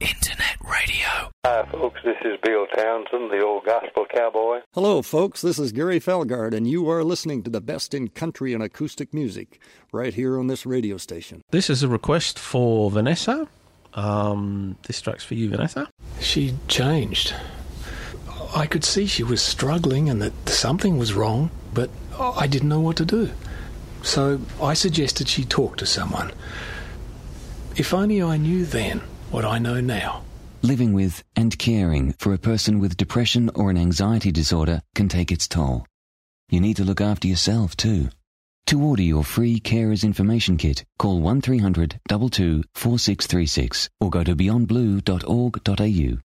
Internet radio. Hi, folks. This is Bill Townsend, the old gospel cowboy. Hello, folks. This is Gary Felgard, and you are listening to the best in country and acoustic music right here on this radio station. This is a request for Vanessa. This track's for you, Vanessa. She changed. I could see she was struggling and that something was wrong, but I didn't know what to do. So I suggested she talk to someone. If only I knew then what I know now. Living with and caring for a person with depression or an anxiety disorder can take its toll. You need to look after yourself too. To order your free Carers Information Kit, call 1300 22 4636 or go to beyondblue.org.au.